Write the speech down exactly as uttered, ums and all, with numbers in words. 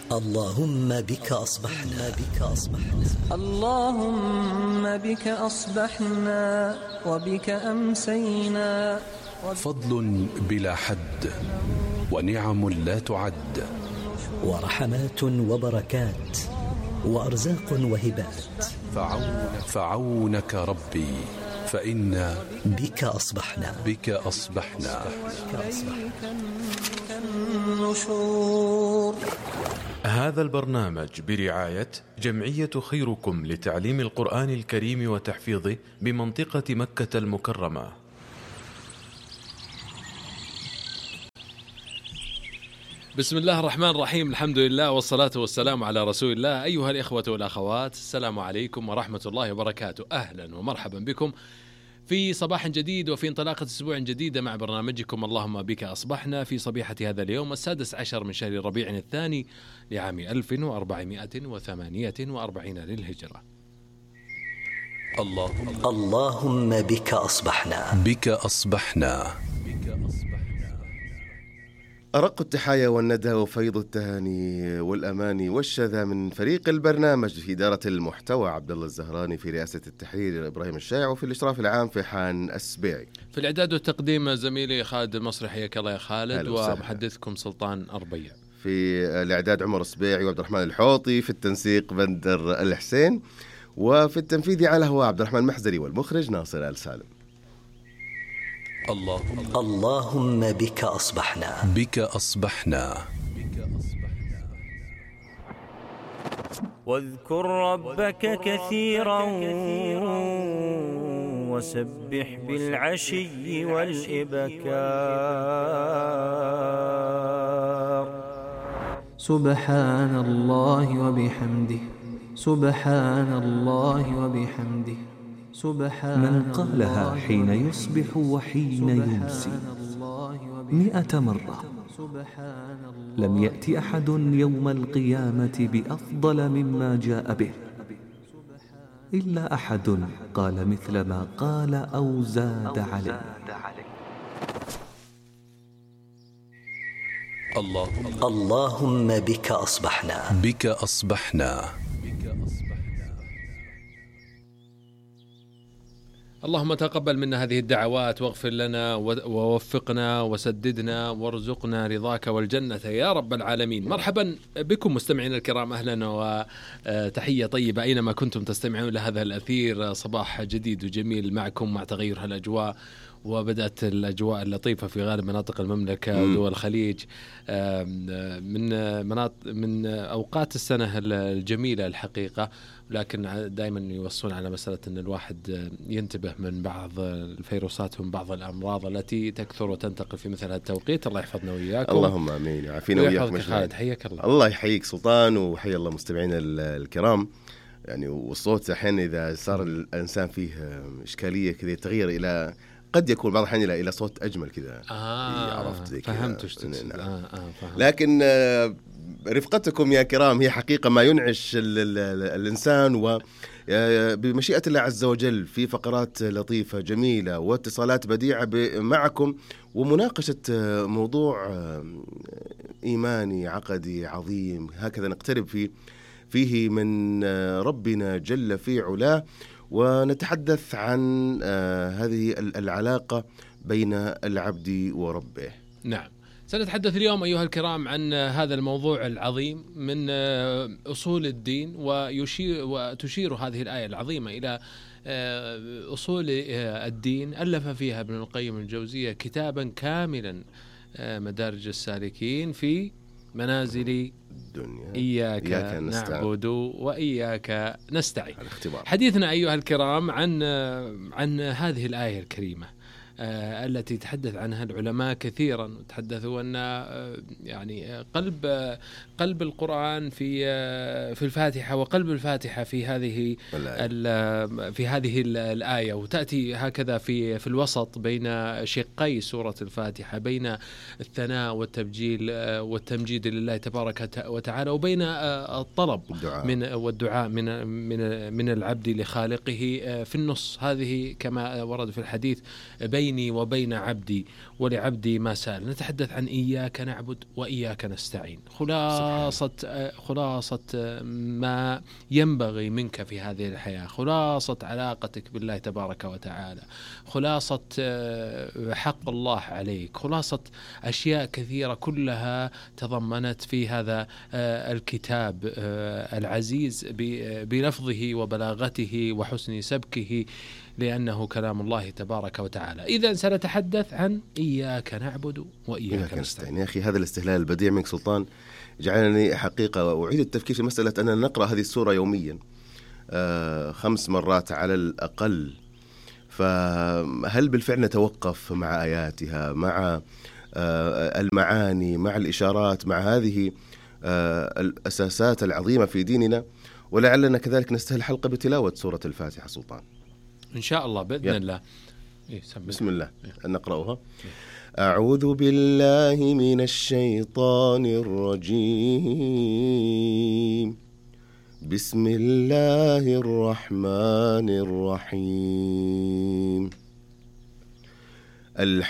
اللهم بك أصبحنا بك أصبحنا اللهم بك أصبحنا وبك أمسينا. فضل بلا حد ونعم لا تعد، ورحمات وبركات وأرزاق وهبات. فعونك, فعونك ربي فإنا بك أصبحنا بك أصبحنا. هذا البرنامج برعاية جمعية خيركم لتعليم القرآن الكريم وتحفيظه بمنطقة مكة المكرمة. بسم الله الرحمن الرحيم، الحمد لله والصلاة والسلام على رسول الله. أيها الإخوة والأخوات، السلام عليكم ورحمة الله وبركاته. أهلا ومرحبا بكم في صباح جديد وفي انطلاقة أسبوع جديدة مع برنامجكم اللهم بك أصبحنا في صبيحة هذا اليوم السادس عشر من شهر ربيع الثاني لعام ألف وأربعمائة وثمانية وأربعين للهجرة. اللهم اللهم بك أصبحنا بك أصبحنا. أرق التحايا والندى وفيض التهاني والأماني والشذا من فريق البرنامج في إدارة المحتوى عبد الله الزهراني، في رئاسة التحرير إبراهيم الشايع، وفي الإشراف العام فيحان السبيعي، في الإعداد والتقديم زميلي خالد المصري، حياك الله يا خالد، ومحدثكم سلطان أربيع. في الإعداد عمر السبيعي وعبد الرحمن الحوطي، في التنسيق بندر الحسين، وفي التنفيذ على هو عبد الرحمن المحزري، والمخرج ناصر آل سالم. اللهم اللهم بك أصبحنا بك أصبحنا. واذكر ربك كثيرا وسبح بالعشي والإبكار. سبحان الله وبحمده سبحان الله وبحمده سبحان من قالها حين يصبح وحين يمسي مئة مرة لم يأتي أحد يوم القيامة بأفضل مما جاء به إلا أحد قال مثل ما قال أو زاد عليه. اللهم اللهم بك أصبحنا بك أصبحنا. اللهم تقبل منا هذه الدعوات واغفر لنا ووفقنا وسددنا وارزقنا رضاك والجنة يا رب العالمين. مرحبا بكم مستمعينا الكرام، أهلا وتحية طيبة أينما كنتم تستمعون لهذا الأثير. صباح جديد وجميل معكم مع تغير هالأجواء، وبدأت الأجواء اللطيفة في غالب مناطق المملكة ودول الخليج من مناطق من أوقات السنة الجميلة الحقيقة، لكن دائما يوصون على مسألة أن الواحد ينتبه من بعض الفيروسات ومن بعض الأمراض التي تكثر وتنتقل في مثل هذا التوقيت. الله يحفظنا وإياكم. اللهم آمين، يعافينا وإياكم. خالد حياك الله. الله يحييك سلطان، وحي الله مستمعينا الكرام. يعني والصوت أحيانا إذا صار الإنسان فيه إشكالية كذا يتغير إلى قد يكون بعض الحين إلى صوت أجمل كذا. آه عرفت زي فهمت وش تقصد. نعم. آه آه فهمت. لكن آه رفقتكم يا كرام هي حقيقة ما ينعش ال ال ال الإنسان، وبمشيئة الله عز وجل في فقرات لطيفة جميلة واتصالات بديعة معكم، ومناقشة موضوع إيماني عقدي عظيم هكذا نقترب فيه فيه من ربنا جل في علاه، ونتحدث عن هذه العلاقة بين العبد وربه. نعم، سنتحدث اليوم أيها الكرام عن هذا الموضوع العظيم من أصول الدين، ويشير وتشير هذه الآية العظيمة إلى أصول الدين. ألف فيها ابن القيم الجوزية كتابا كاملا، مدارج السالكين في منازل الدنيا، إياك, إياك نعبد وإياك نستعين. حديثنا أيها الكرام عن عن هذه الآية الكريمة آه التي تحدث عنها العلماء كثيرا، وتحدثوا أن آه يعني قلب آه قلب القرآن في آه في الفاتحة، وقلب الفاتحة في هذه في هذه الآية، وتأتي هكذا في في الوسط بين شقي سورة الفاتحة، بين الثناء والتبجيل آه والتمجيد لله تبارك وتعالى، وبين آه الطلب الدعاء. من والدعاء من من من العبد لخالقه آه في النص. هذه كما ورد في الحديث بين بيني وبين عبدي ولعبدي ما سأل. نتحدث عن إياك نعبد وإياك نستعين، خلاصة خلاصة ما ينبغي منك في هذه الحياة، خلاصة علاقتك بالله تبارك وتعالى، خلاصة حق الله عليك، خلاصة أشياء كثيرة كلها تضمنت في هذا الكتاب العزيز بلفظه وبلاغته وحسن سبكه، لأنه كلام الله تبارك وتعالى. إذن سنتحدث عن إياك نعبد وإياك نستعين. يا أخي هذا الاستهلال البديع منك سلطان جعلني حقيقة أعيد التفكير في مسألة أننا نقرأ هذه السورة يوميا آه خمس مرات على الأقل، فهل بالفعل نتوقف مع آياتها، مع آه المعاني، مع الإشارات، مع هذه آه الأساسات العظيمة في ديننا؟ ولعلنا كذلك نستهل حلقة بتلاوة سورة الفاتحة سلطان إن شاء الله بإذن يا. الله. إيه بسم الله إيه. نقرأها. إيه. أعوذ بالله من الشيطان الرجيم. بسم الله الرحمن الرحيم.